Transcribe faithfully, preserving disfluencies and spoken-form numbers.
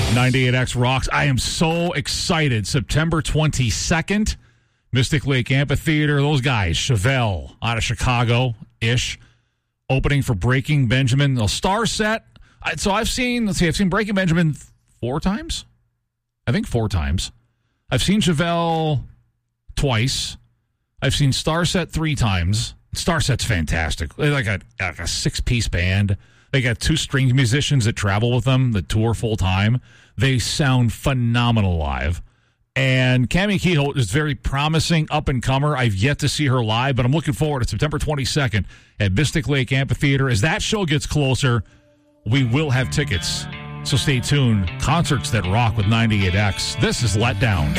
ninety-eight X rocks. I am so excited. September twenty-second, Mystic Lake Amphitheater. Those guys, Chevelle out of Chicago-ish, opening for Breaking Benjamin. The star set. So I've seen, let's see, I've seen Breaking Benjamin four times. I think four times. I've seen Chevelle twice. I've seen Starset three times. Starset's fantastic. They're like a, like a six-piece band. They got two string musicians that travel with them that tour full-time. They sound phenomenal live. And Cami Kehoe is very promising up-and-comer. I've yet to see her live, but I'm looking forward to September twenty-second at Mystic Lake Amphitheater. As that show gets closer, we will have tickets. So stay tuned. Concerts that rock with ninety-eight X. This is Let Down.